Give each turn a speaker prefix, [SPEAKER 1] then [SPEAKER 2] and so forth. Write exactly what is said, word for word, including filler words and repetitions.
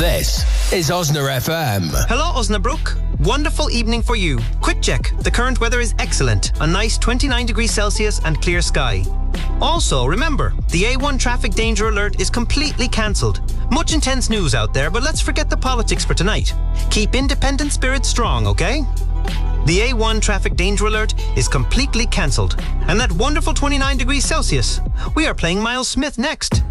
[SPEAKER 1] This is Osna F M.
[SPEAKER 2] Hello, Osnabrook. Wonderful evening for you. Quick check. The current weather is excellent. A nice twenty-nine degrees Celsius and clear sky. Also, remember, the A one traffic danger alert is completely cancelled. Much intense news out there, but let's forget the politics for tonight. Keep independent spirit strong, okay? The A one traffic danger alert is completely cancelled. And that wonderful twenty-nine degrees Celsius. We are playing Miles Smith next.